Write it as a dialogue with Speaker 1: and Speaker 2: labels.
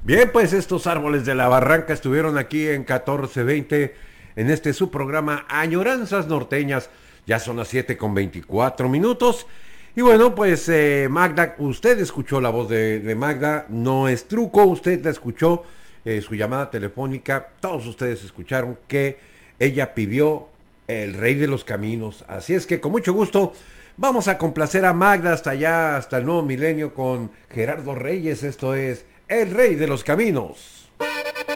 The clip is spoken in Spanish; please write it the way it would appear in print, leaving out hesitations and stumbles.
Speaker 1: Bien, pues estos árboles de la barranca estuvieron aquí en 1420 en este su programa Añoranzas Norteñas. Ya son las 7:24. Y bueno, pues Magda, usted escuchó la voz de Magda, no es truco, usted la escuchó, su llamada telefónica, todos ustedes escucharon que ella pidió el rey de los caminos. Así es que con mucho gusto vamos a complacer a Magda hasta allá, hasta el nuevo milenio con Gerardo Reyes. Esto es El Rey de los Caminos.